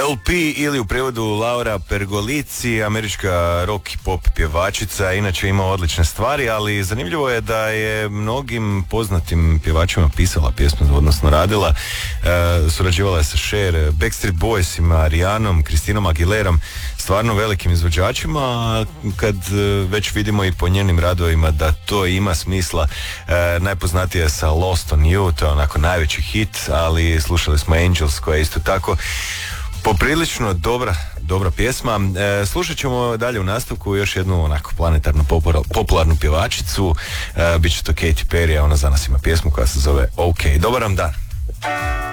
LP ili u prijevodu Laura Pergolici, američka rock i pop pjevačica, inače ima odlične stvari, ali zanimljivo je da je mnogim poznatim pjevačima pisala pjesmu, odnosno radila, surađivala je sa Cher, Backstreet Boysima, Rihannom, Christinom Aguilerom, stvarno velikim izvođačima. Kad već vidimo i po njenim radovima da to ima smisla, najpoznatija je sa Lost on You, to je onako najveći hit, ali slušali smo Angels koja je isto tako poprilično dobra pjesma. Slušat ćemo dalje u nastavku još jednu onako planetarno popularnu pjevačicu, bit će to Katy Perry, a ona za nas ima pjesmu koja se zove OK. Dobar vam dan.